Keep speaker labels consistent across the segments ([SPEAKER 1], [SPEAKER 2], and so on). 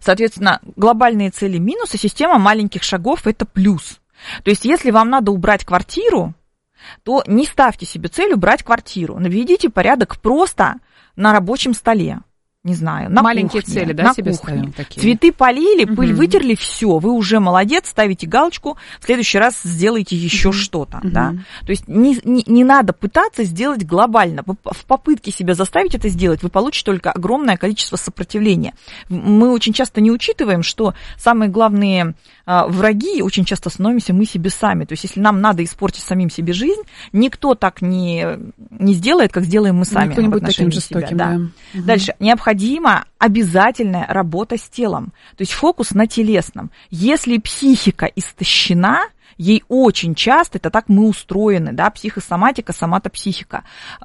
[SPEAKER 1] Соответственно, глобальные цели минус, а система маленьких шагов – это плюс. То есть, если вам надо убрать квартиру, то не ставьте себе цель убрать квартиру. Наведите порядок просто на рабочем столе. Не знаю, на
[SPEAKER 2] маленькие
[SPEAKER 1] кухне,
[SPEAKER 2] цели, да,
[SPEAKER 1] на
[SPEAKER 2] себе
[SPEAKER 1] кухне.
[SPEAKER 2] ставим такие.
[SPEAKER 1] Цветы полили, пыль вытерли, все, вы уже молодец, ставите галочку, в следующий раз сделайте еще что-то, да. То есть не надо пытаться сделать глобально. В попытке себя заставить это сделать, вы получите только огромное количество сопротивления. Мы очень часто не учитываем, что самые главные враги очень часто становимся мы себе сами. То есть если нам надо испортить самим себе жизнь, никто так не сделает, как сделаем мы сами.
[SPEAKER 2] Никто не будет таким жестоким, да.
[SPEAKER 1] Дальше. Необходима обязательная работа с телом. То есть фокус на телесном. Если психика истощена, ей очень часто, это так мы устроены, да, психосоматика, соматопсихика,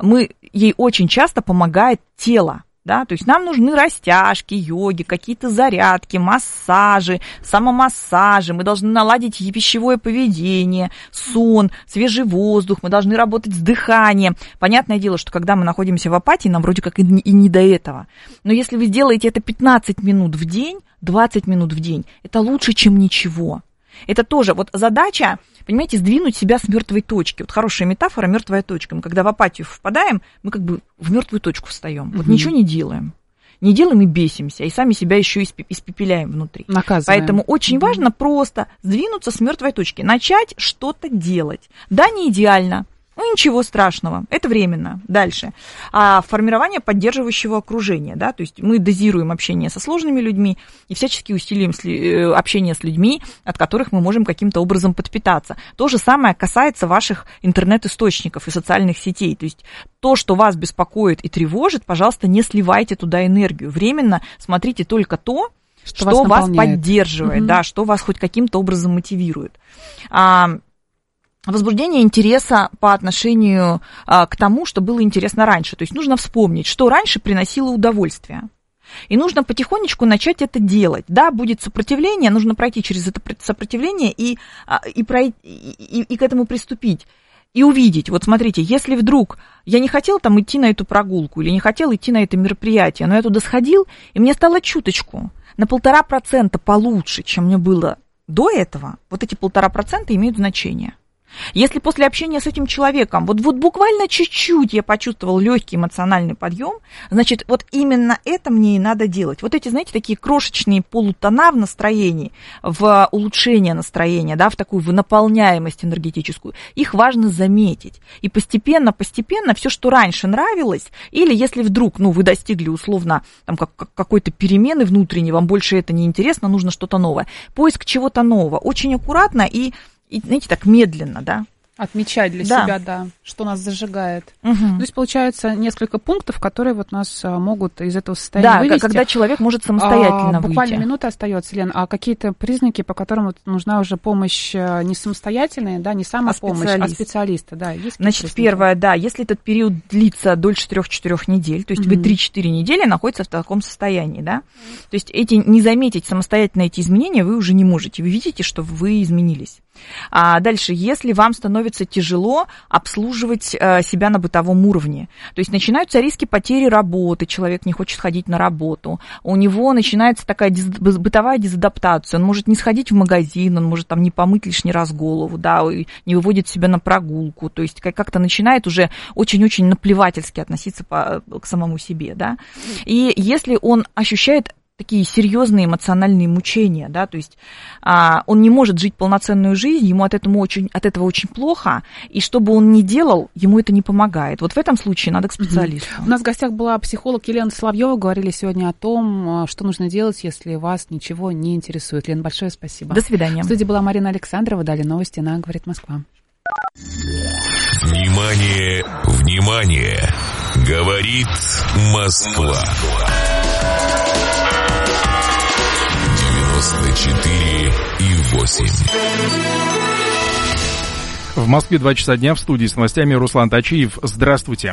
[SPEAKER 1] ей очень часто помогает тело. Да, то есть нам нужны растяжки, йоги, какие-то зарядки, массажи, самомассажи. Мы должны наладить пищевое поведение, сон, свежий воздух. Мы должны работать с дыханием. Понятное дело, что когда мы находимся в апатии, нам вроде как и не до этого. Но если вы сделаете это 15 минут в день, 20 минут в день, это лучше, чем ничего. Это тоже вот задача, понимаете, сдвинуть себя с мертвой точки. Вот хорошая метафора — мертвая точка. Мы когда в апатию впадаем, мы как бы в мертвую точку встаем. Вот ничего не делаем. Не делаем и бесимся, и сами себя еще испепеляем внутри.
[SPEAKER 2] Наказываем.
[SPEAKER 1] Поэтому очень важно просто сдвинуться с мертвой точки, начать что-то делать. Да, не идеально. Ну, ничего страшного, это временно. Дальше. Формирование поддерживающего окружения, да, то есть мы дозируем общение со сложными людьми и всячески усиливаем общение с людьми, от которых мы можем каким-то образом подпитаться. То же самое касается ваших интернет-источников и социальных сетей, то есть то, что вас беспокоит и тревожит, пожалуйста, не сливайте туда энергию. Временно смотрите только то, что вас поддерживает, да, что вас хоть каким-то образом мотивирует. Возбуждение интереса по отношению к тому, что было интересно раньше. То есть нужно вспомнить, что раньше приносило удовольствие. И нужно потихонечку начать это делать. Да, будет сопротивление, нужно пройти через это сопротивление и к этому приступить. И увидеть, вот смотрите, если вдруг я не хотел там идти на эту прогулку или не хотел идти на это мероприятие, но я туда сходил, и мне стало чуточку, на 1,5% получше, чем мне было до этого, вот эти 1,5% имеют значение. Если после общения с этим человеком вот буквально чуть-чуть я почувствовал легкий эмоциональный подъем, значит, вот именно это мне и надо делать. Вот эти, знаете, такие крошечные полутона в настроении, в улучшение настроения, да, в такую в наполняемость энергетическую, их важно заметить. И постепенно все, что раньше нравилось, или если вдруг, вы достигли условно там, какой-то перемены внутренней, вам больше это не интересно, нужно что-то новое. Поиск чего-то нового. Очень аккуратно и знаете, так медленно, да?
[SPEAKER 2] Отмечать для себя, да, что нас зажигает. То есть, получается, несколько пунктов, которые вот нас могут из этого состояния вывести.
[SPEAKER 1] Да, когда человек может самостоятельно выйти.
[SPEAKER 2] Буквально минута остается, Лен. А какие-то признаки, по которым вот нужна уже помощь не самостоятельная, да, не самопомощь, а специалиста, да?
[SPEAKER 1] Значит, первое, да, если этот период длится дольше 3-4 недель, то есть вы 3-4 недели находитесь в таком состоянии, да? То есть не заметить самостоятельно эти изменения вы уже не можете. Вы видите, что вы изменились. А дальше, если вам становится тяжело обслуживать себя на бытовом уровне, то есть начинаются риски потери работы, человек не хочет ходить на работу, у него начинается такая бытовая дезадаптация, он может не сходить в магазин, он может там не помыть лишний раз голову, да, не выводит себя на прогулку, то есть как-то начинает уже очень-очень наплевательски относиться к самому себе, да, и если он ощущает такие серьезные эмоциональные мучения, да, то есть он не может жить полноценную жизнь, ему от этого очень плохо, и что бы он ни делал, ему это не помогает. Вот в этом случае надо к специалисту.
[SPEAKER 2] У нас в гостях была психолог Елена Соловьева, говорили сегодня о том, что нужно делать, если вас ничего не интересует. Лена, большое спасибо.
[SPEAKER 1] До свидания.
[SPEAKER 2] В студии была Марина Александрова, далее новости на «Говорит Москва».
[SPEAKER 3] Внимание, внимание! Говорит Москва. 94,8.
[SPEAKER 4] В Москве 2 часа дня, в студии с новостями Руслан Тачиев. Здравствуйте.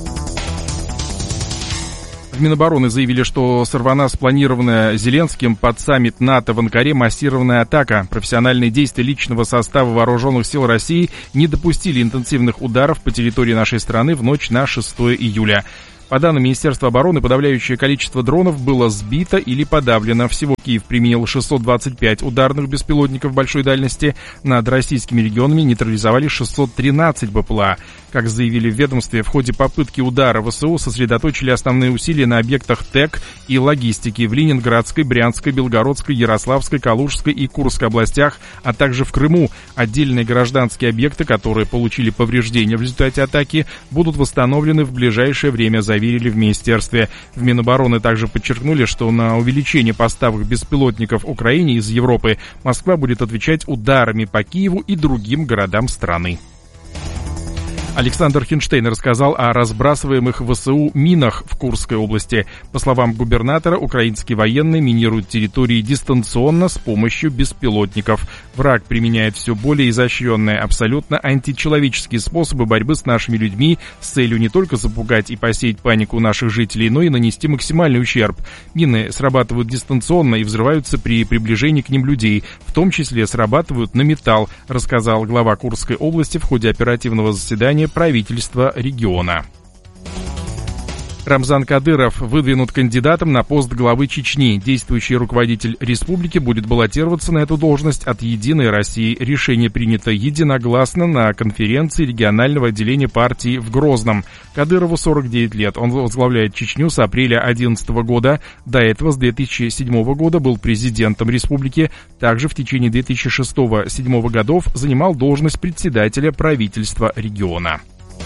[SPEAKER 4] В Минобороны заявили, что сорвана спланированная Зеленским под саммит НАТО в Анкаре массированная атака. Профессиональные действия личного состава вооруженных сил России не допустили интенсивных ударов по территории нашей страны в ночь на 6 июля. По данным Министерства обороны, подавляющее количество дронов было сбито или подавлено. Всего Киев применил 625 ударных беспилотников большой дальности. Над российскими регионами нейтрализовали 613 БПЛА. Как заявили в ведомстве, в ходе попытки удара ВСУ сосредоточили основные усилия на объектах ТЭК и логистики в Ленинградской, Брянской, Белгородской, Ярославской, Калужской и Курской областях, а также в Крыму. Отдельные гражданские объекты, которые получили повреждения в результате атаки, будут восстановлены в ближайшее время, заверили в министерстве. В Минобороны также подчеркнули, что на увеличение поставок беспилотников Украине из Европы Москва будет отвечать ударами по Киеву и другим городам страны. Александр Хинштейн рассказал о разбрасываемых ВСУ минах в Курской области. По словам губернатора, украинские военные минируют территории дистанционно с помощью беспилотников. Враг применяет все более изощренные, абсолютно античеловеческие способы борьбы с нашими людьми с целью не только запугать и посеять панику у наших жителей, но и нанести максимальный ущерб. Мины срабатывают дистанционно и взрываются при приближении к ним людей, в том числе срабатывают на металл, рассказал глава Курской области в ходе оперативного заседания правительства региона. Рамзан Кадыров выдвинут кандидатом на пост главы Чечни. Действующий руководитель республики будет баллотироваться на эту должность от «Единой России». Решение принято единогласно на конференции регионального отделения партии в Грозном. Кадырову 49 лет. Он возглавляет Чечню с апреля 2011 года. До этого, с 2007 года, был президентом республики. Также в течение 2006-2007 годов занимал должность председателя правительства региона.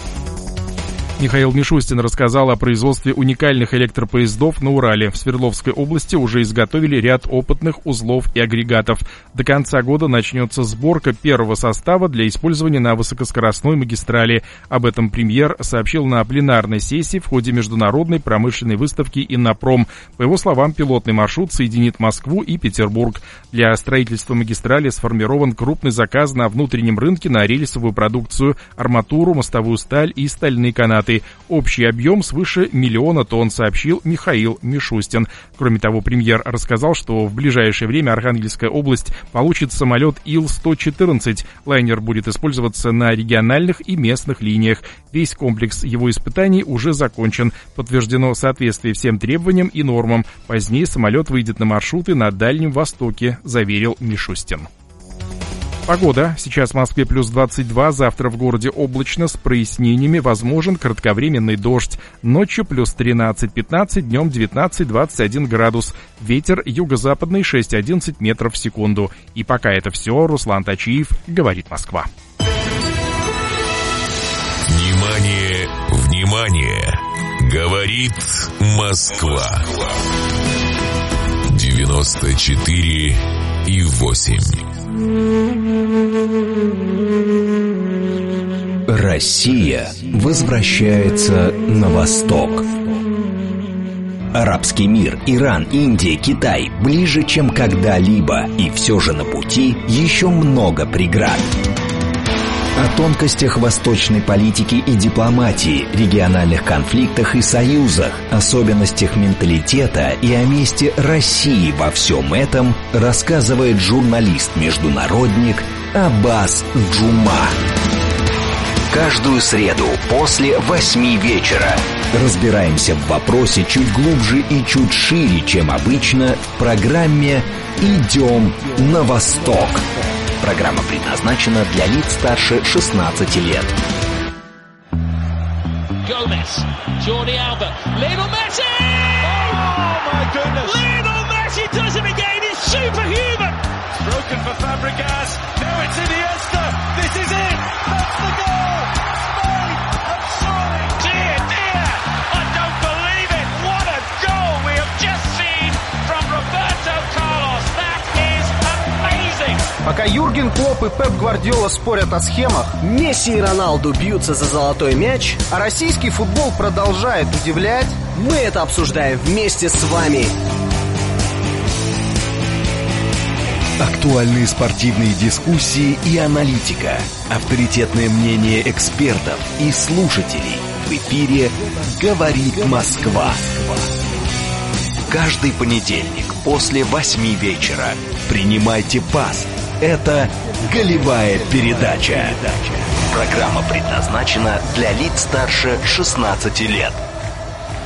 [SPEAKER 4] Михаил Мишустин рассказал о производстве уникальных электропоездов на Урале. В Свердловской области уже изготовили ряд опытных узлов и агрегатов. До конца года начнется сборка первого состава для использования на высокоскоростной магистрали. Об этом премьер сообщил на пленарной сессии в ходе международной промышленной выставки «Иннопром». По его словам, пилотный маршрут соединит Москву и Петербург. Для строительства магистрали сформирован крупный заказ на внутреннем рынке на рельсовую продукцию, арматуру, мостовую сталь и стальные канаты. Общий объем свыше 1 миллиона тонн, сообщил Михаил Мишустин. Кроме того, премьер рассказал, что в ближайшее время Архангельская область получит самолет Ил-114. Лайнер будет использоваться на региональных и местных линиях. Весь комплекс его испытаний уже закончен. Подтверждено соответствие всем требованиям и нормам. Позднее самолет выйдет на маршруты на Дальнем Востоке, заверил Мишустин. Погода. Сейчас в Москве плюс 22, завтра в городе облачно, с прояснениями, возможен кратковременный дождь. Ночью плюс 13-15, днем 19-21 градус. Ветер юго-западный 6-11 метров в секунду. И пока это все, Руслан Тачиев, говорит Москва.
[SPEAKER 3] Внимание, внимание! Говорит Москва. 94,8.
[SPEAKER 5] Россия возвращается на восток. Арабский мир, Иран, Индия, Китай ближе, чем когда-либо, и все же на пути еще много преград. О тонкостях восточной политики и дипломатии, региональных конфликтах и союзах, особенностях менталитета и о месте России во всем этом рассказывает журналист-международник Аббас Джума. Каждую среду после 8 вечера разбираемся в вопросе чуть глубже и чуть шире, чем обычно, в программе «Идем на восток». Программа предназначена для лиц старше 16 лет.
[SPEAKER 6] Gomez, Jordi Alba, Lionel Messi! Oh my goodness! Lionel Messi does it again! It's superhuman! Broken for Fabregas. Now it's Iniesta. This is it. That's the goal. Made and scoring. Dear, dear! I don't believe it. What a goal we have just seen from Roberto Carlos. That is amazing.
[SPEAKER 7] Пока Юрген Клопп и Пеп Гвардиола спорят о схемах, Месси и Роналду бьются за золотой мяч, а российский футбол продолжает удивлять, мы это обсуждаем вместе с вами.
[SPEAKER 5] Актуальные спортивные дискуссии и аналитика, авторитетное мнение экспертов и слушателей. В эфире «Говорит Москва». Каждый понедельник после 8 вечера принимайте пас. Это «Голевая передача». Программа предназначена для лиц старше 16 лет.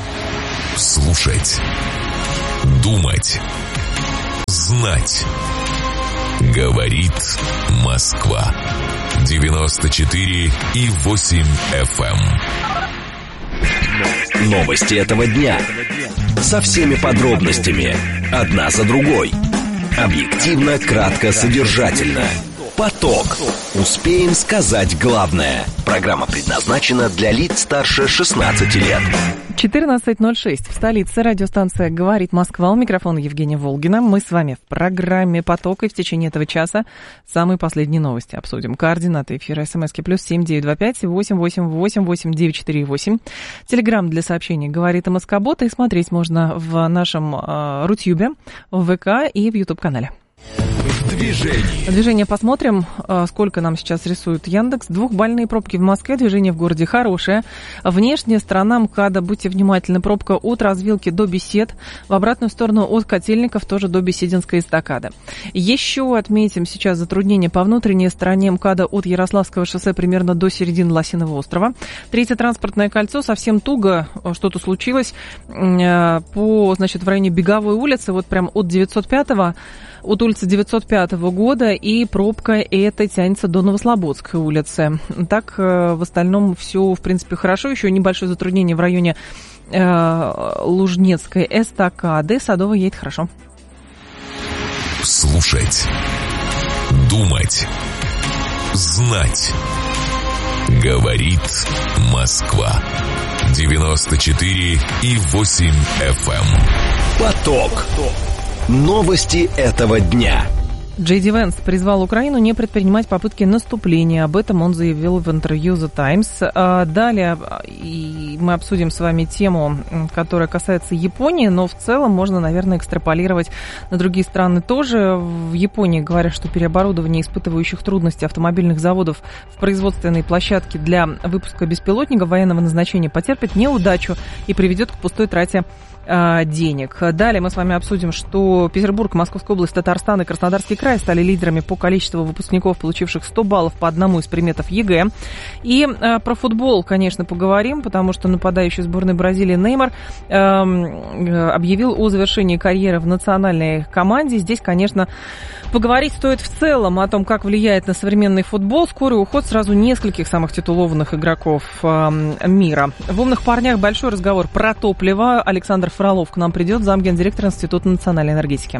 [SPEAKER 3] Слушать. Думать. Знать. Говорит Москва. 94,8 FM.
[SPEAKER 5] Новости этого дня. Со всеми подробностями. Одна за другой. Объективно, кратко, содержательно. Поток. Успеем сказать главное. Программа предназначена для лиц старше 16 лет.
[SPEAKER 2] 14:06 в столице. Радиостанция «Говорит Москва». У микрофона Евгения Волгина. Мы с вами в программе «Поток». И в течение этого часа самые последние новости обсудим. Координаты эфира. СМСки +7 925 888 8948. Телеграм для сообщений «Говорит МСК-бот». И смотреть можно в нашем Рутюбе, в ВК и в Ютуб-канале. Движение посмотрим, сколько нам сейчас рисует Яндекс. 2-бальные пробки в Москве, движение в городе хорошее. Внешняя сторона МКАДа, будьте внимательны, пробка от развилки до Бесед, в обратную сторону от Котельников, тоже до Бесединской эстакады. Еще отметим сейчас затруднение по внутренней стороне МКАДа от Ярославского шоссе примерно до середины Лосиного острова. Третье транспортное кольцо, совсем туго что-то случилось в районе Беговой улицы, вот прям от 905-го, от улицы 905 года, и пробка эта тянется до Новослободской улицы. Так, в остальном все, в принципе, хорошо. Еще небольшое затруднение в районе Лужнецкой эстакады. Садовая едет хорошо.
[SPEAKER 3] Слушать. Думать. Знать. Говорит Москва. 94,8 FM.
[SPEAKER 5] Поток. Новости этого дня.
[SPEAKER 2] Джей Ди Венс призвал Украину не предпринимать попытки наступления. Об этом он заявил в интервью The Times. Далее мы обсудим с вами тему, которая касается Японии, но в целом можно, наверное, экстраполировать на другие страны тоже. В Японии говорят, что переоборудование испытывающих трудности автомобильных заводов в производственные площадки для выпуска беспилотников военного назначения потерпит неудачу и приведет к пустой трате денег. Далее мы с вами обсудим, что Петербург, Московская область, Татарстан и Краснодарский край стали лидерами по количеству выпускников, получивших 100 баллов по одному из предметов ЕГЭ. И про футбол, конечно, поговорим, потому что нападающий сборной Бразилии Неймар объявил о завершении карьеры в национальной команде. Здесь, конечно, поговорить стоит в целом о том, как влияет на современный футбол скорый уход сразу нескольких самых титулованных игроков мира. В «Умных парнях» большой разговор про топливо. Александр Фролов к нам придет, замгендиректора Института национальной энергетики.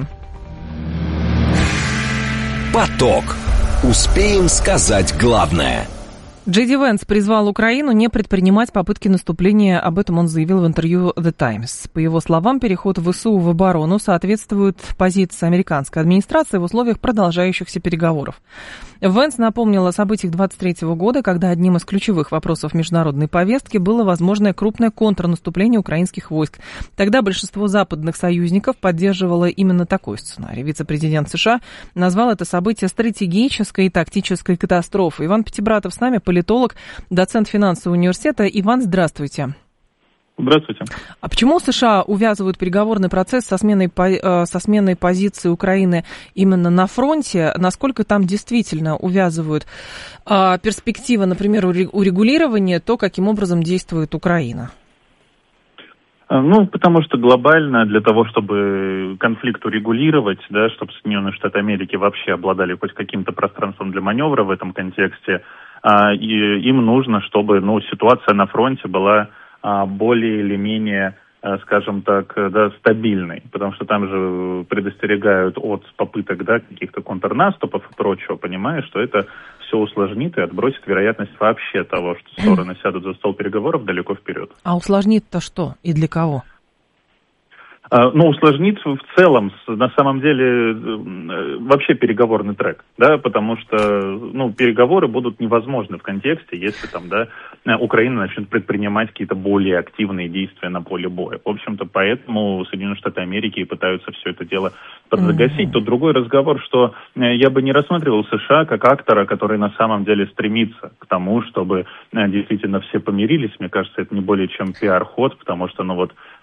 [SPEAKER 5] Поток. Успеем сказать главное.
[SPEAKER 2] Джей Ди Венс призвал Украину не предпринимать попытки наступления. Об этом он заявил в интервью The Times. По его словам, переход ВСУ в оборону соответствует позиции американской администрации в условиях продолжающихся переговоров. Венс напомнил о событиях 23 года, когда одним из ключевых вопросов международной повестки было возможное крупное контрнаступление украинских войск. Тогда большинство западных союзников поддерживало именно такой сценарий. Вице-президент США назвал это событие стратегической и тактической катастрофой. Иван Пятибратов с нами, политолог, доцент финансового университета. Иван, здравствуйте.
[SPEAKER 8] Здравствуйте.
[SPEAKER 2] А почему США увязывают переговорный процесс со сменой позиции Украины именно на фронте? Насколько там действительно увязывают перспективы, например, урегулирования, то, каким образом действует Украина?
[SPEAKER 8] Потому что глобально для того, чтобы конфликт урегулировать, да, чтобы Соединенные Штаты Америки вообще обладали хоть каким-то пространством для маневра в этом контексте, им нужно, чтобы ситуация на фронте была более или менее, скажем так, стабильной, потому что там же предостерегают от попыток каких-то контрнаступов и прочего, понимая, что это все усложнит и отбросит вероятность вообще того, что стороны сядут за стол переговоров далеко вперед.
[SPEAKER 2] А усложнит-то что и для кого?
[SPEAKER 8] Усложнит в целом, на самом деле, вообще переговорный трек, да, потому что, переговоры будут невозможны в контексте, если Украина начнет предпринимать какие-то более активные действия на поле боя. В общем-то, поэтому Соединенные Штаты Америки пытаются все это дело подзагасить. Тут другой разговор, что я бы не рассматривал США как актора, который на самом деле стремится к тому, чтобы действительно все помирились. Мне кажется, это не более чем пиар-ход, потому что,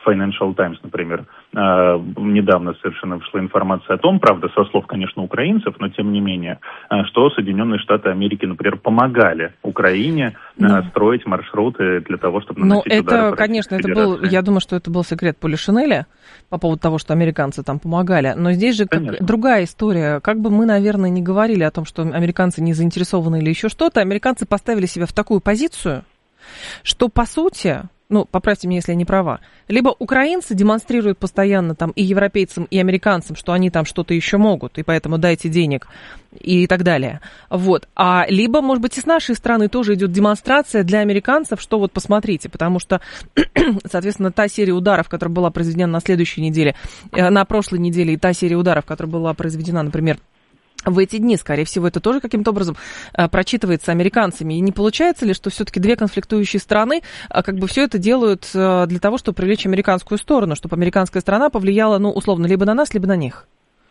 [SPEAKER 8] Financial Times, например, недавно совершенно вышла информация о том, правда, со слов, конечно, украинцев, но тем не менее, что Соединенные Штаты Америки, например, помогали Украине строить маршруты для того, чтобы наносить удары по Российской Федерации.
[SPEAKER 2] Конечно, это был, я думаю, что это был секрет Полишинеля по поводу того, что американцы там помогали. Но здесь же другая история. Как бы мы, наверное, не говорили о том, что американцы не заинтересованы или еще что-то, американцы поставили себя в такую позицию, что, по сути, поправьте меня, если я не права, либо украинцы демонстрируют постоянно там и европейцам, и американцам, что они там что-то еще могут, и поэтому дайте денег и так далее. Вот. Либо, может быть, и с нашей стороны тоже идет демонстрация для американцев, что вот посмотрите, потому что, соответственно, та серия ударов, которая была произведена на следующей неделе, на прошлой неделе, и та серия ударов, которая была произведена, например, в эти дни, скорее всего, это тоже каким-то образом прочитывается американцами. И не получается ли, что все-таки две конфликтующие стороны как бы все это делают для того, чтобы привлечь американскую сторону, чтобы американская сторона повлияла, условно, либо на нас, либо на них?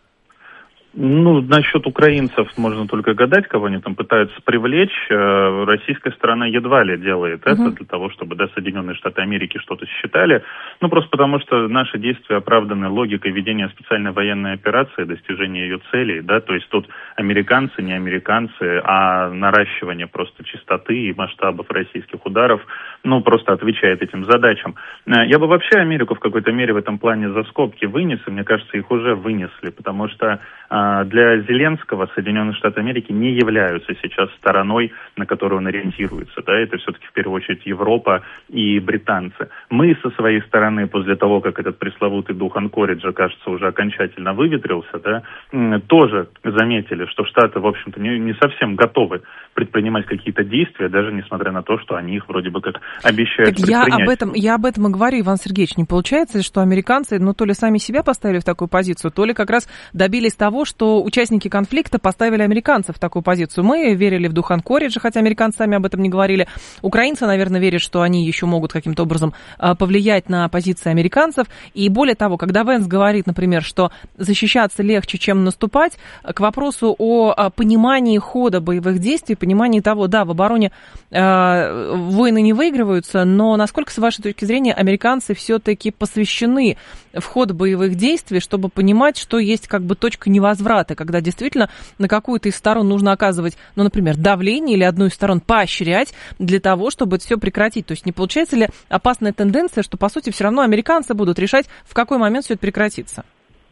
[SPEAKER 8] Насчет украинцев можно только гадать, кого они там пытаются привлечь. Российская сторона едва ли делает это для того, чтобы Соединенные Штаты Америки что-то считали. Просто потому, что наши действия оправданы логикой ведения специальной военной операции, достижения ее целей, то есть тут американцы, не американцы, а наращивание просто частоты и масштабов российских ударов, просто отвечает этим задачам. Я бы вообще Америку в какой-то мере в этом плане за скобки вынес, и мне кажется, их уже вынесли, потому что для Зеленского Соединенные Штаты Америки не являются сейчас стороной, на которую он ориентируется. Это все-таки в первую очередь Европа и британцы. Мы со своей стороны, после того, как этот пресловутый дух Анкориджа, кажется, уже окончательно выветрился, тоже заметили, что Штаты, в общем-то, не совсем готовы предпринимать какие-то действия, даже несмотря на то, что они их вроде бы как обещают предпринять.
[SPEAKER 2] Я об этом и говорю, Иван Сергеевич. Не получается, что американцы, то ли сами себя поставили в такую позицию, то ли как раз добились того, что участники конфликта поставили американцев в такую позицию. Мы верили в дух Анкориджа, хотя американцы сами об этом не говорили. Украинцы, наверное, верят, что они еще могут каким-то образом повлиять на позиции американцев. И более того, когда Венс говорит, например, что защищаться легче, чем наступать, к вопросу о понимании хода боевых действий, понимании того, в обороне войны не выигрываются, но насколько, с вашей точки зрения, американцы все-таки посвящены в ход боевых действий, чтобы понимать, что есть как бы точка невозврата, когда действительно на какую-то из сторон нужно оказывать, например, давление или одну из сторон поощрять для того, чтобы это все прекратить. То есть не получается ли опасная тенденция, что, по сути, все равно американцы будут решать, в какой момент все это прекратится?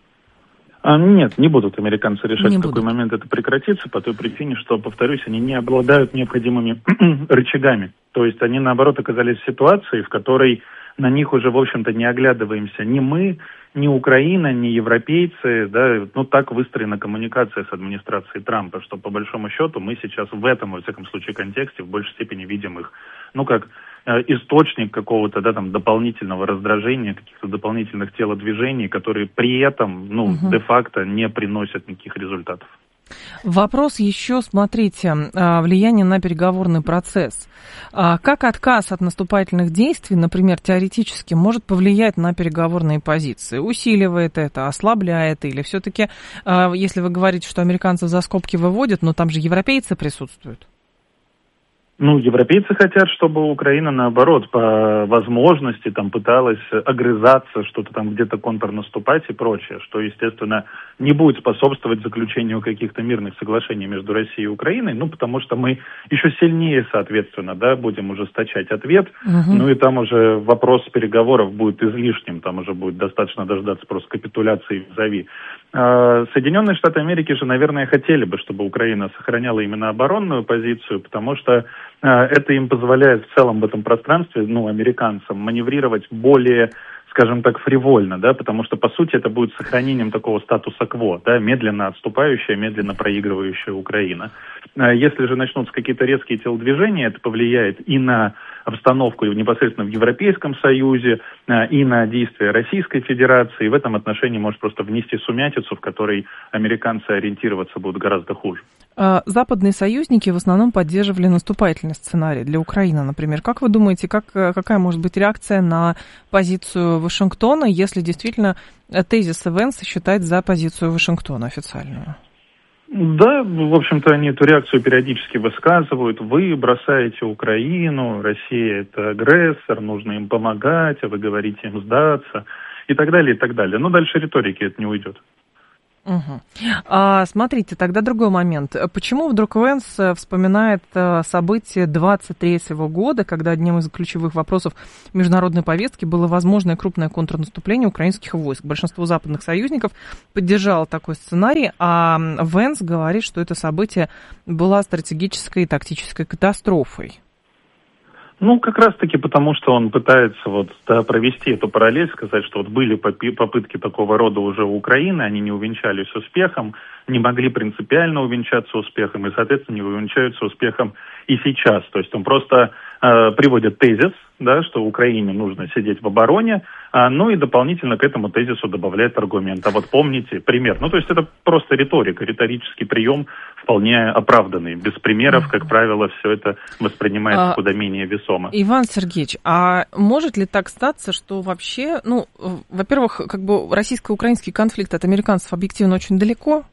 [SPEAKER 8] Нет, не будут американцы решать, в какой момент это прекратится, по той причине, что, повторюсь, они не обладают необходимыми рычагами. То есть они, наоборот, оказались в ситуации, в которой на них уже, в общем-то, не оглядываемся ни мы, ни Украина, ни европейцы, так выстроена коммуникация с администрацией Трампа, что, по большому счету, мы сейчас в этом, во всяком случае, контексте в большей степени видим их, как источник какого-то, дополнительного раздражения, каких-то дополнительных телодвижений, которые при этом, де-факто не приносят никаких результатов.
[SPEAKER 2] Вопрос еще, смотрите, влияние на переговорный процесс. Как отказ от наступательных действий, например, теоретически, может повлиять на переговорные позиции? Усиливает это, ослабляет или все-таки, если вы говорите, что американцев за скобки выводят, но там же европейцы присутствуют?
[SPEAKER 8] Европейцы хотят, чтобы Украина, наоборот, по возможности пыталась огрызаться, что-то где-то контрнаступать и прочее, что, естественно, не будет способствовать заключению каких-то мирных соглашений между Россией и Украиной, потому что мы еще сильнее, соответственно, будем ужесточать ответ, и там уже вопрос переговоров будет излишним, там уже будет достаточно дождаться просто капитуляции визави. Соединенные Штаты Америки же, наверное, хотели бы, чтобы Украина сохраняла именно оборонную позицию, потому что это им позволяет в целом в этом пространстве, американцам, маневрировать более, скажем так, фривольно, потому что, по сути, это будет сохранением такого статуса-кво, медленно отступающая, медленно проигрывающая Украина. Если же начнутся какие-то резкие телодвижения, это повлияет и на обстановку непосредственно в Европейском Союзе, и на действия Российской Федерации, и в этом отношении может просто внести сумятицу, в которой американцы ориентироваться будут гораздо хуже.
[SPEAKER 2] Западные союзники в основном поддерживали наступательный сценарий для Украины, например. Как вы думаете, какая может быть реакция на позицию Вашингтона, если действительно тезисы Венса считать за позицию Вашингтона официальную?
[SPEAKER 8] Да, в общем-то, они эту реакцию периодически высказывают. Вы бросаете Украину, Россия – это агрессор, нужно им помогать, а вы говорите им сдаться и так далее, и так далее. Но дальше риторики это не уйдет.
[SPEAKER 2] Угу. Смотрите, тогда другой момент. Почему вдруг Венс вспоминает события 23-го года, когда одним из ключевых вопросов международной повестки было возможное крупное контрнаступление украинских войск? Большинство западных союзников поддержало такой сценарий, а Венс говорит, что это событие было стратегической и тактической катастрофой.
[SPEAKER 8] Ну, как раз-таки потому, что он пытается провести эту параллель, сказать, что были попытки такого рода уже у Украины, они не увенчались успехом, не могли принципиально увенчаться успехом и, соответственно, не увенчаются успехом и сейчас. То есть он просто приводит тезис, да, что Украине нужно сидеть в обороне, ну и дополнительно к этому тезису добавляет аргумент. А вот помните пример. Ну, то есть это просто риторика, риторический прием вполне оправданный. Без примеров, как правило, все это воспринимается куда менее весомо.
[SPEAKER 2] Иван Сергеевич, а может ли так статься, что вообще, во-первых, российско-украинский конфликт от американцев объективно очень далеко?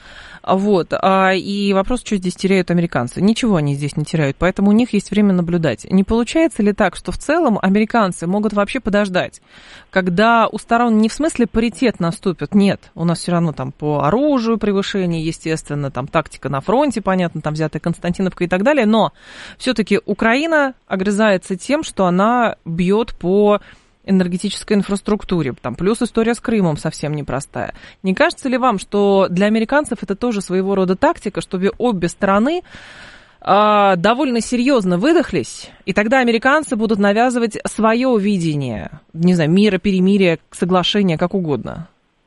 [SPEAKER 2] И вопрос, что здесь теряют американцы. Ничего они здесь не теряют, поэтому у них есть время наблюдать. Не получается ли так, что в целом американцы могут вообще подождать, когда у сторон не в смысле паритет наступит? Нет, у нас все равно там по оружию превышение, естественно, там тактика на фронте, понятно, там взятая Константиновка и так далее, но все-таки Украина огрызается тем, что она бьет по энергетической инфраструктуре, там плюс история с Крымом совсем непростая. Не кажется ли вам, что для американцев это тоже своего рода тактика, чтобы обе стороны довольно серьезно выдохлись, и тогда американцы будут навязывать свое видение, не знаю, мира, перемирия, соглашения, как угодно?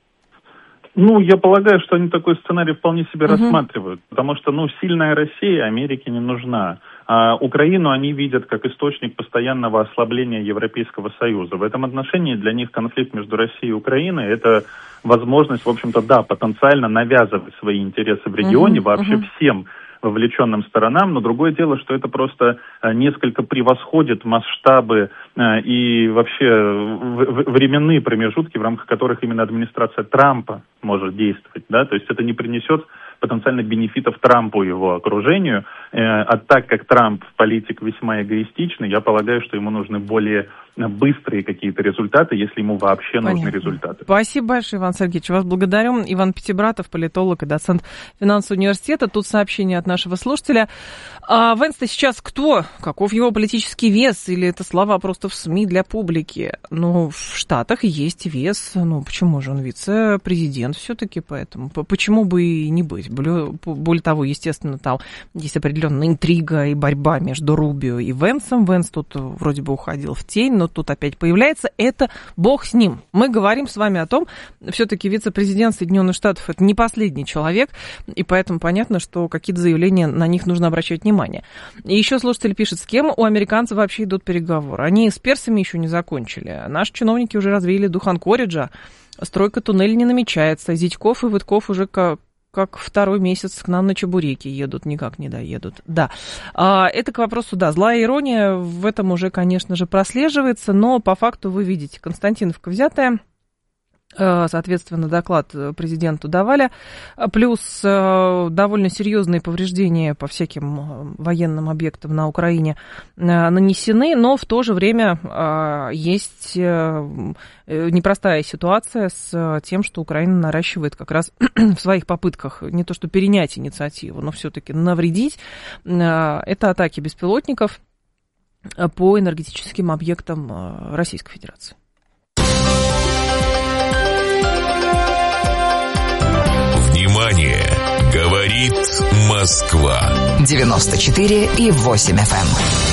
[SPEAKER 8] Я полагаю, что они такой сценарий вполне себе рассматривают, потому что, сильная Россия Америке не нужна. А Украину они видят как источник постоянного ослабления Европейского Союза. В этом отношении для них конфликт между Россией и Украиной – это возможность, в общем-то, потенциально навязывать свои интересы в регионе вообще всем вовлеченным сторонам, но другое дело, что это просто несколько превосходит масштабы и вообще временные промежутки, в рамках которых именно администрация Трампа может действовать, да, то есть это не принесет потенциально бенефитов Трампу и его окружению, а так как Трамп политик весьма эгоистичный, я полагаю, что ему нужны более быстрые какие-то результаты, если ему вообще нужны результаты.
[SPEAKER 2] Спасибо большое, Иван Сергеевич. Вас благодарю. Иван Пятибратов, политолог и доцент финансового университета. Тут сообщение от нашего слушателя. Венс-то сейчас кто? Каков его политический вес? Или это слова просто в СМИ для публики? В Штатах есть вес. Почему же он вице-президент все-таки, поэтому почему бы и не быть? Более того, естественно, там есть определенная интрига и борьба между Рубио и Венсом. Венс тут вроде бы уходил в тень, но тут опять появляется. Это бог с ним. Мы говорим с вами о том, все-таки вице-президент Соединенных Штатов это не последний человек, и поэтому понятно, что какие-то заявления, на них нужно обращать внимание. И еще слушатель пишет, с кем у американцев вообще идут переговоры. Они с персами еще не закончили. Наши чиновники уже развеяли дух Анкориджа. Стройка туннеля не намечается. Зятьков и Витков уже как второй месяц к нам на чебуреки едут, никак не доедут. Да, это к вопросу, да, злая ирония в этом уже, конечно же, прослеживается, но по факту вы видите, Константиновка взятая, соответственно, доклад президенту давали, плюс довольно серьезные повреждения по всяким военным объектам на Украине нанесены, но в то же время есть непростая ситуация с тем, что Украина наращивает как раз в своих попытках не то что перенять инициативу, но все-таки навредить. Это атаки беспилотников по энергетическим объектам Российской Федерации.
[SPEAKER 3] Внимание! Говорит Москва.
[SPEAKER 5] 94,8 FM.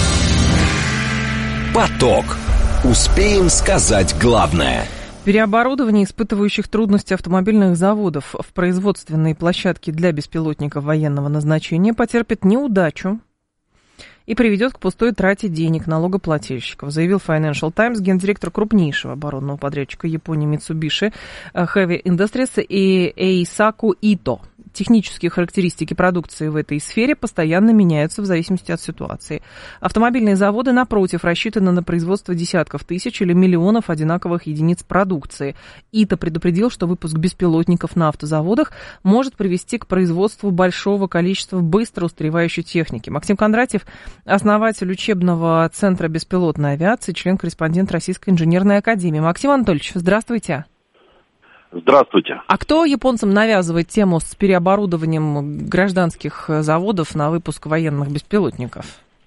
[SPEAKER 5] Поток. Успеем сказать главное.
[SPEAKER 2] Переоборудование испытывающих трудности автомобильных заводов в производственные площадки для беспилотников военного назначения потерпит неудачу и приведет к пустой трате денег налогоплательщиков, заявил Financial Times гендиректор крупнейшего оборонного подрядчика Японии Mitsubishi Heavy Industries и Эйсаку Ито. технические характеристики продукции в этой сфере постоянно меняются в зависимости от ситуации. Автомобильные заводы, напротив, рассчитаны на производство десятков тысяч или миллионов одинаковых единиц продукции. ИТА предупредил, что выпуск беспилотников на автозаводах может привести к производству большого количества быстро устаревающей техники. Максим Кондратьев, основатель учебного центра беспилотной авиации, член-корреспондент Российской инженерной академии. Максим Анатольевич, здравствуйте.
[SPEAKER 9] Здравствуйте.
[SPEAKER 2] А кто японцам навязывает тему с переоборудованием гражданских заводов на выпуск военных беспилотников?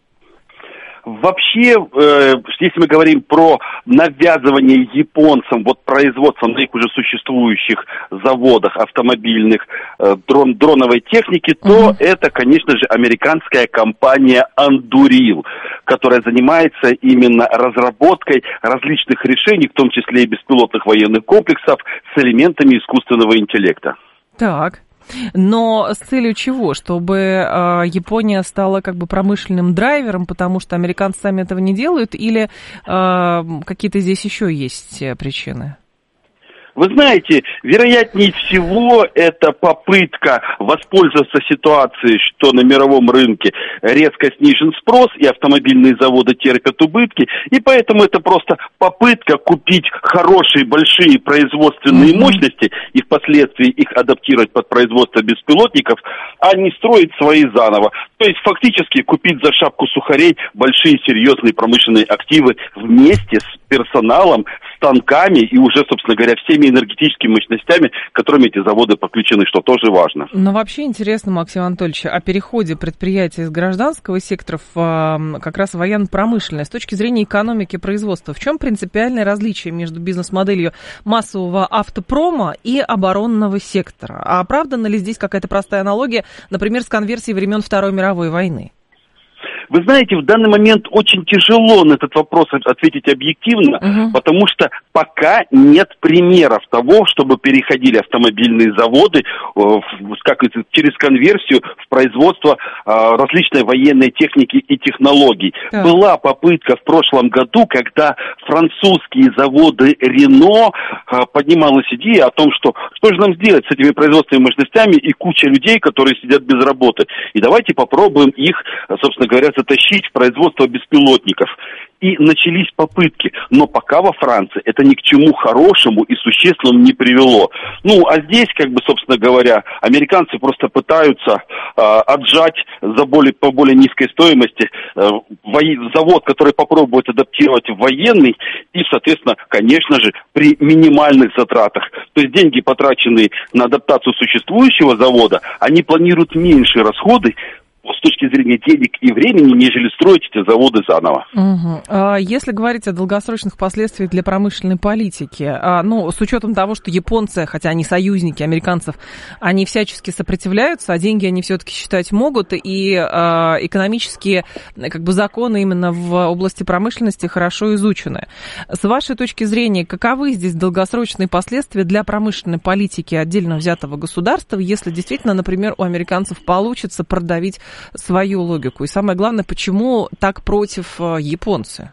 [SPEAKER 9] Вообще, если мы говорим про навязывание японцам производства на их уже существующих заводах автомобильных дроновой техники, то это, конечно же, американская компания Anduril, которая занимается именно разработкой различных решений, в том числе и беспилотных военных комплексов с элементами искусственного интеллекта.
[SPEAKER 2] Так. Но с целью чего? Чтобы Япония стала как бы промышленным драйвером, потому что американцы сами этого не делают, или какие-то здесь еще есть причины?
[SPEAKER 9] Вы знаете, вероятнее всего, это попытка воспользоваться ситуацией, что на мировом рынке резко снижен спрос, и автомобильные заводы терпят убытки, и поэтому это просто попытка купить хорошие, большие производственные мощности и впоследствии их адаптировать под производство беспилотников, а не строить свои заново. То есть фактически купить за шапку сухарей большие, серьезные промышленные активы вместе с персоналом, станками и уже, собственно говоря, всеми энергетическими мощностями, которыми эти заводы подключены, что тоже важно.
[SPEAKER 2] Но вообще интересно, Максим Анатольевич, о переходе предприятий из гражданского сектора в как раз военно-промышленное. С точки зрения экономики производства, в чем принципиальное различие между бизнес-моделью массового автопрома и оборонного сектора? А оправдана ли здесь какая-то простая аналогия, например, с конверсией времен Второй мировой войны?
[SPEAKER 9] Вы знаете, в данный момент очень тяжело на этот вопрос ответить объективно, потому что пока нет примеров того, чтобы переходили автомобильные заводы через конверсию в производство различной военной техники и технологий. Да. Была попытка в прошлом году, когда французские заводы Renault поднималась идея о том, что же нам сделать с этими производственными мощностями и куча людей, которые сидят без работы. И давайте попробуем их, собственно говоря, затащить в производство беспилотников. И начались попытки, но пока во Франции это ни к чему хорошему и существенному не привело. А здесь, собственно говоря, американцы просто пытаются отжать по более низкой стоимости завод, который попробует адаптировать в военный, и, соответственно, конечно же, при минимальных затратах. То есть деньги, потраченные на адаптацию существующего завода, они планируют меньшие расходы с точки зрения денег и времени, нежели строить эти заводы заново.
[SPEAKER 2] Если говорить о долгосрочных последствиях для промышленной политики, с учетом того, что японцы, хотя они союзники американцев, они всячески сопротивляются, а деньги они все-таки считать могут, и экономические законы именно в области промышленности хорошо изучены. С вашей точки зрения, каковы здесь долгосрочные последствия для промышленной политики отдельно взятого государства, если действительно, например, у американцев получится продавить свою логику? И самое главное, почему так против японцы?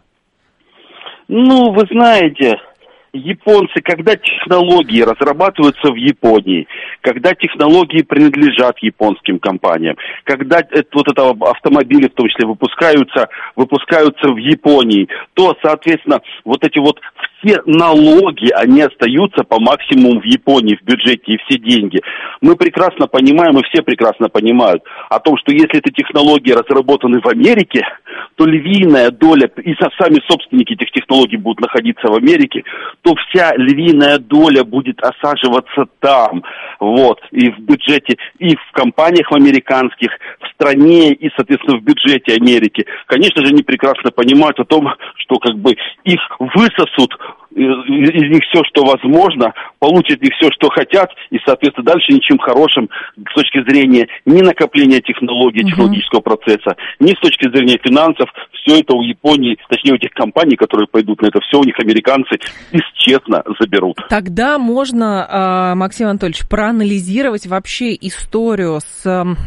[SPEAKER 9] Вы знаете, японцы, когда технологии разрабатываются в Японии, когда технологии принадлежат японским компаниям, когда автомобили, в том числе, выпускаются в Японии, то, соответственно, все налоги, они остаются по максимуму в Японии, в бюджете, и все деньги. Мы прекрасно понимаем, и все прекрасно понимают о том, что если эти технологии разработаны в Америке, то львиная доля, и сами собственники этих технологий будут находиться в Америке, то вся львиная доля будет осаживаться там, и в бюджете, и в компаниях американских, в стране, и, соответственно, в бюджете Америки. Конечно же, они прекрасно понимают о том, что их высосут из них все, что возможно, получат их все, что хотят, и, соответственно, дальше ничем хорошим с точки зрения ни накопления технологий, технологического процесса, ни с точки зрения финансов, все это у Японии, точнее у тех компаний, которые пойдут на это, все у них американцы бесчестно заберут.
[SPEAKER 2] Тогда можно, Максим Анатольевич, проанализировать вообще историю с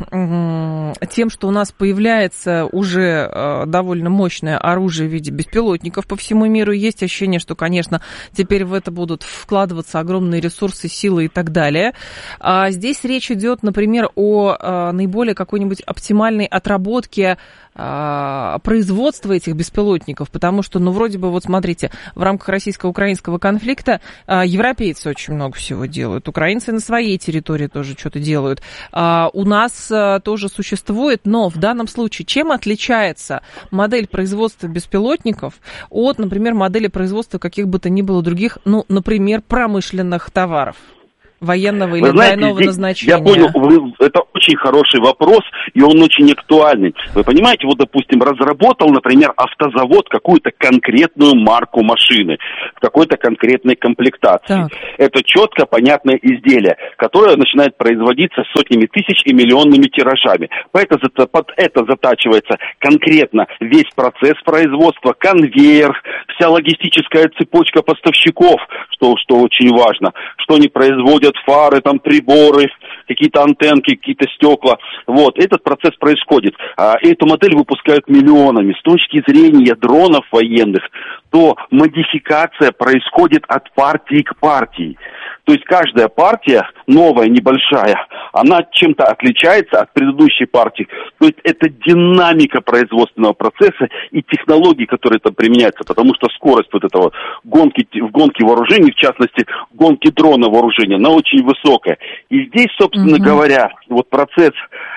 [SPEAKER 2] тем, что у нас появляется уже довольно мощное оружие в виде беспилотников по всему миру. Есть ощущение, что, конечно, теперь в это будут вкладываться огромные ресурсы, силы и так далее. Здесь речь идет, например, о наиболее какой-нибудь оптимальной отработке производства этих беспилотников, потому что, ну, вроде бы, вот смотрите, в рамках российско-украинского конфликта европейцы очень много всего делают, украинцы на своей территории тоже что-то делают. У нас тоже существует, но в данном случае чем отличается модель производства беспилотников от, например, модели производства каких бы то ни было других, ну, например, промышленных товаров? Военного или двойного назначения?
[SPEAKER 9] Я понял, это очень хороший вопрос, и он очень актуальный. Вы понимаете, вот, допустим, разработал, например, автозавод какую-то конкретную марку машины в какой-то конкретной комплектации. Так. Это четко понятное изделие, которое начинает производиться сотнями тысяч и миллионными тиражами. Под это затачивается конкретно весь процесс производства, конвейер, вся логистическая цепочка поставщиков, что очень важно, что они производят, фары, там, приборы, какие-то антенки, какие-то стекла. Вот, этот процесс происходит. Эту модель выпускают миллионами. С точки зрения дронов военных, то модификация происходит от партии к партии. То есть каждая партия, новая, небольшая, она чем-то отличается от предыдущей партии. То есть это динамика производственного процесса и технологий, которые там применяются, потому что скорость вот этого в гонке вооружений, в частности, в гонке дрона вооружения, она очень высокая. И здесь, собственно говоря, вот процесс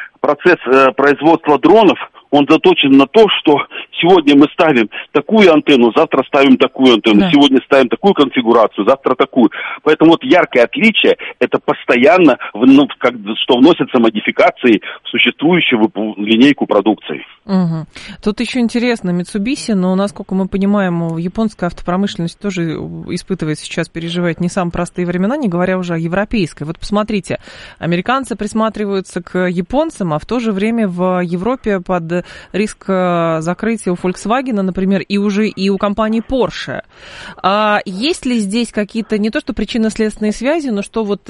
[SPEAKER 9] производства дронов, он заточен на то, что сегодня мы ставим такую антенну, завтра ставим такую антенну, сегодня ставим такую конфигурацию, завтра такую. Поэтому вот яркое отличие – это постоянно, что вносятся модификации в существующую линейку продукции.
[SPEAKER 2] Угу. Тут еще интересно, Mitsubishi, но, насколько мы понимаем, японская автопромышленность тоже испытывает сейчас, переживает не самые простые времена, не говоря уже о европейской. Вот посмотрите, американцы присматриваются к японцам, а в то же время в Европе под риск закрытия у Volkswagen, например, и уже и у компании Porsche. А есть ли здесь какие-то, не то что причинно-следственные связи, но что вот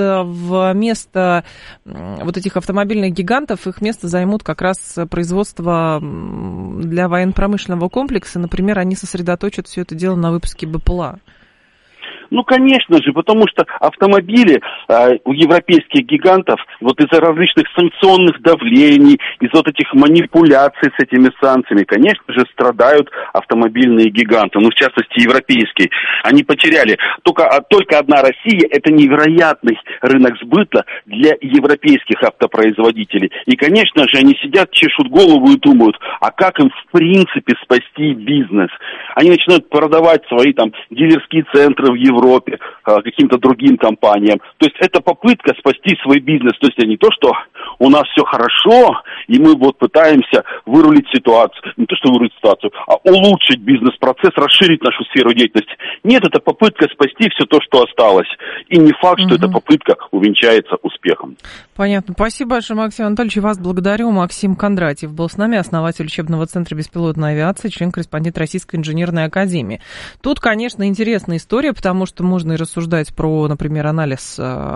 [SPEAKER 2] вместо вот этих автомобильных гигантов их место займут как раз производство для военно-промышленного комплекса, например, они сосредоточат все это дело на выпуске БПЛА?
[SPEAKER 9] Ну, конечно же, потому что автомобили у европейских гигантов вот из-за различных санкционных давлений, из-за вот этих манипуляций с этими санкциями, конечно же, страдают автомобильные гиганты, ну, в частности, европейские. Они потеряли. Только одна Россия – это невероятный рынок сбыта для европейских автопроизводителей. И, конечно же, они сидят, чешут голову и думают, а как им, в принципе, спасти бизнес? Они начинают продавать свои там дилерские центры в Европе, каким-то другим компаниям. То есть это попытка спасти свой бизнес. То есть это не то, что у нас все хорошо, и мы вот пытаемся вырулить ситуацию. Не то, что вырулить ситуацию, а улучшить бизнес-процесс, расширить нашу сферу деятельности. Нет, это попытка спасти все то, что осталось. И не факт, что эта попытка увенчается успехом.
[SPEAKER 2] Понятно. Спасибо большое, Максим Анатольевич. Вас благодарю. Максим Кондратьев был с нами, основатель учебного центра беспилотной авиации, член-корреспондент Российской инженерной академии. Тут, конечно, интересная история, потому что можно и рассуждать про, например, анализ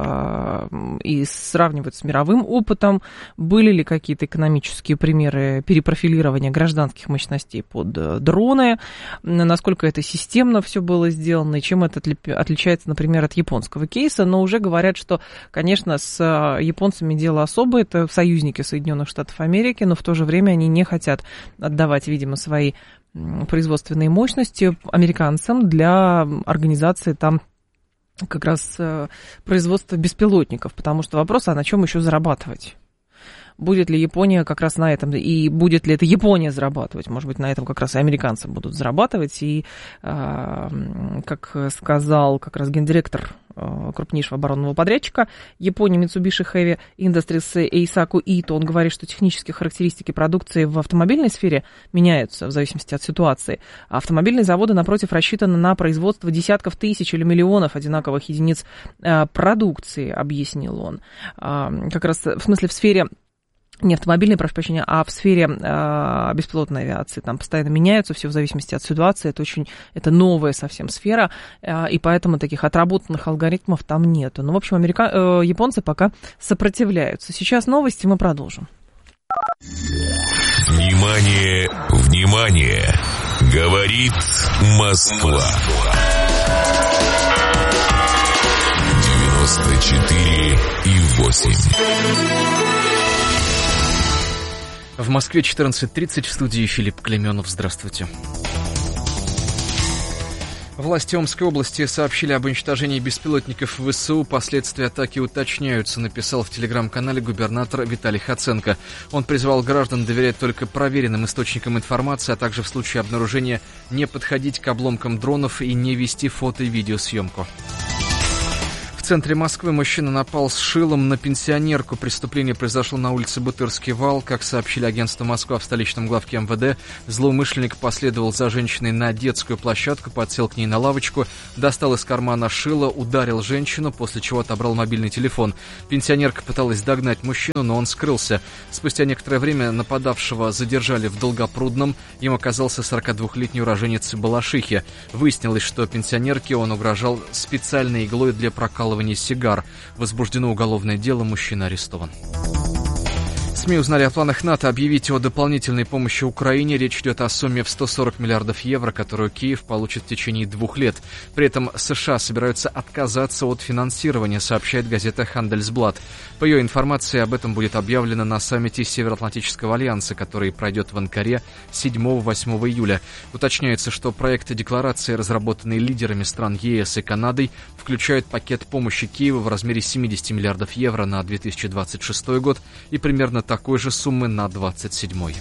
[SPEAKER 2] и сравнивать с мировым опытом. Были ли какие-то экономические примеры перепрофилирования гражданских мощностей под дроны? Насколько это системно все было сделано? И чем это отличается, например, от японского кейса? Но уже говорят, что, конечно, с японцами дело особое. Это союзники Соединенных Штатов Америки, но в то же время они не хотят отдавать, видимо, свои производственные мощности американцам для организации там как раз производства беспилотников, потому что вопрос, а на чем еще зарабатывать? Будет ли Япония как раз на этом, и будет ли это Япония зарабатывать? Может быть, на этом как раз и американцы будут зарабатывать. И, как сказал как раз гендиректор крупнейшего оборонного подрядчика Японии Mitsubishi Heavy Industries Эйсаку Ито, он говорит, что технические характеристики продукции в автомобильной сфере меняются в зависимости от ситуации. А автомобильные заводы, напротив, рассчитаны на производство десятков тысяч или миллионов одинаковых единиц продукции, объяснил он. Как раз, в смысле, в сфере не автомобильной, прошу прощения, а в сфере беспилотной авиации. Там постоянно меняются, все в зависимости от ситуации. Это новая совсем сфера, и поэтому таких отработанных алгоритмов там нету. Ну, в общем, японцы пока сопротивляются. Сейчас новости, мы продолжим.
[SPEAKER 3] Внимание, внимание! Говорит Москва. 94,8.
[SPEAKER 10] В Москве 14:30, в студии Филипп Клеменов. Здравствуйте. Власти Омской области сообщили об уничтожении беспилотников ВСУ. Последствия атаки уточняются, написал в телеграм-канале губернатор Виталий Хоценко. Он призвал граждан доверять только проверенным источникам информации, а также в случае обнаружения не подходить к обломкам дронов и не вести фото- и видеосъемку. В центре Москвы мужчина напал с шилом на пенсионерку. Преступление произошло на улице Бутырский вал. Как сообщили агентство «Москва» в столичном главке МВД, злоумышленник последовал за женщиной на детскую площадку, подсел к ней на лавочку, достал из кармана шило, ударил женщину, после чего отобрал мобильный телефон. Пенсионерка пыталась догнать мужчину, но он скрылся. Спустя некоторое время нападавшего задержали в Долгопрудном. Им оказался 42-летний уроженец Балашихи. Выяснилось, что пенсионерке он угрожал специальной иглой для прокалывания сигар. Возбуждено уголовное дело, мужчина арестован. СМИ узнали о планах НАТО объявить о дополнительной помощи Украине. Речь идет о сумме в 140 миллиардов евро, которую Киев получит в течение 2 лет. При этом США собираются отказаться от финансирования, сообщает газета «Хандельсблат». По ее информации, об этом будет объявлено на саммите Североатлантического альянса, который пройдет в Анкаре 7-8 июля. Уточняется, что проект декларации, разработанный лидерами стран ЕС и Канадой, включает пакет помощи Киеву в размере 70 миллиардов евро на 2026 год и примерно такой же суммы на 27-й.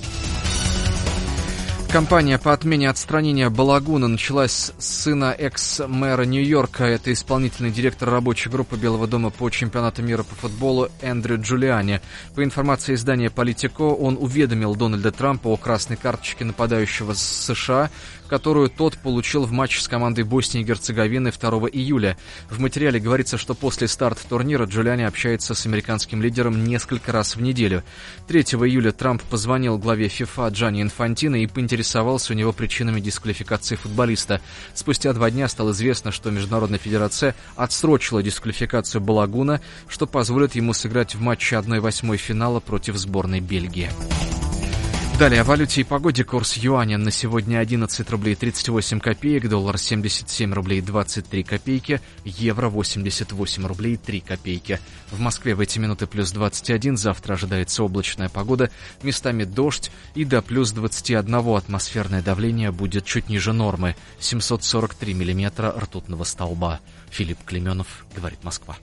[SPEAKER 10] Кампания по отмене отстранения Балагуна началась с сына экс-мэра Нью-Йорка. Это исполнительный директор рабочей группы Белого дома по чемпионату мира по футболу Эндрю Джулиани. По информации издания «Политико», он уведомил Дональда Трампа о красной карточке нападающего с США, которую тот получил в матче с командой Боснии и Герцеговины 2 июля. В материале говорится, что после старта турнира Джулиани общается с американским лидером несколько раз в неделю. 3 июля Трамп позвонил главе ФИФА Джанни Инфантино и поинтересовался у него причинами дисквалификации футболиста. Спустя 2 дня стало известно, что Международная федерация отсрочила дисквалификацию Балагуна, что позволит ему сыграть в матче 1/8 финала против сборной Бельгии. Далее о валюте и погоде. Курс юаня на сегодня 11 рублей 38 копеек, доллар 77 рублей 23 копейки, евро 88 рублей 3 копейки. В Москве в эти минуты плюс 21, завтра ожидается облачная погода, местами дождь и до плюс 21 атмосферное давление будет чуть ниже нормы, 743 миллиметра ртутного столба. Филипп Клеменов, говорит Москва.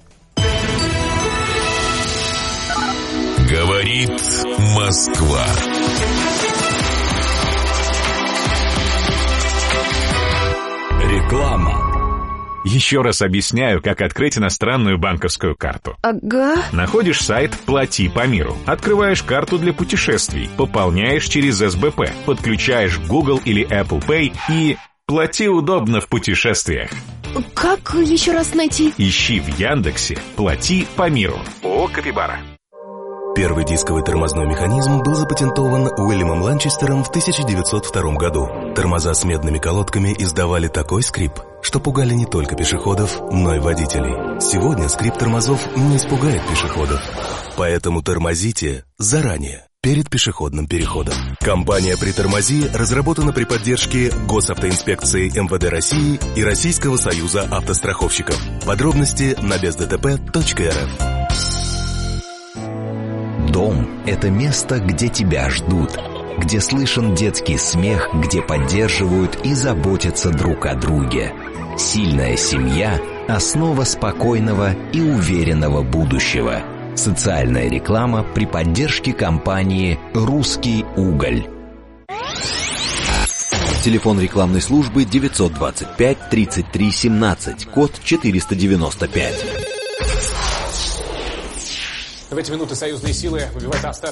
[SPEAKER 3] Говорит Москва.
[SPEAKER 11] Реклама. Еще раз объясняю, как открыть иностранную банковскую карту.
[SPEAKER 12] Ага.
[SPEAKER 11] Находишь сайт «Плати по миру». Открываешь карту для путешествий. Пополняешь через СБП. Подключаешь Google или Apple Pay и плати удобно в путешествиях.
[SPEAKER 12] Как еще раз найти?
[SPEAKER 11] Ищи в Яндексе «Плати по миру». О, Капибара.
[SPEAKER 13] Первый дисковый тормозной механизм был запатентован Уильямом Ланчестером в 1902 году. Тормоза с медными колодками издавали такой скрип, что пугали не только пешеходов, но и водителей. Сегодня скрип тормозов не испугает пешеходов. Поэтому тормозите заранее, перед пешеходным переходом. Компания «Притормози» разработана при поддержке Госавтоинспекции МВД России и Российского союза автостраховщиков. Подробности на бездтп.рф.
[SPEAKER 5] Дом – это место, где тебя ждут, где слышен детский смех, где поддерживают и заботятся друг о друге. Сильная семья – основа спокойного и уверенного будущего. Социальная реклама при поддержке компании «Русский уголь». Телефон рекламной службы 925 33 17, код 495.
[SPEAKER 14] В эти минуты союзные силы выбивают остатки